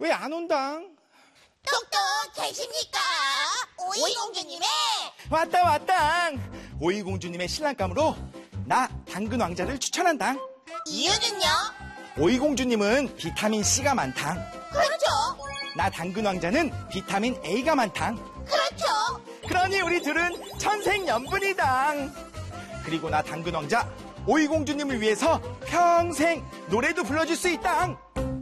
왜 안 온당? 똑똑 계십니까? 오이공주님의 왔다. 오이공주님의 신랑감으로 나 당근 왕자를 추천한당. 이유는요? 오이공주님은 비타민C가 많당. 그렇죠. 나 당근 왕자는 비타민 A가 많당. 그렇죠. 그러니 우리 둘은 천생연분이당. 그리고 나 당근 왕자 오이공주님을 위해서 평생 노래도 불러줄 수 있당.